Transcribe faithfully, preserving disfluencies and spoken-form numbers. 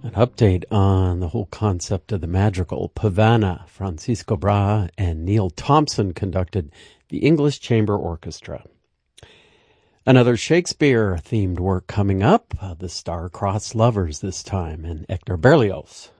An update on the whole concept of the madrigal. Pavana, Francisco Bra, and Neil Thompson conducted the English Chamber Orchestra. Another Shakespeare-themed work coming up, uh, The Star-Crossed Lovers this time, and Hector Berlioz.